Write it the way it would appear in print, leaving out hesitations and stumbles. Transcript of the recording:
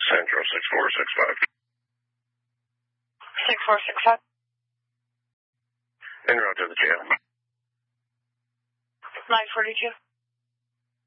Central 6465. 6465. En route to the jail. 942.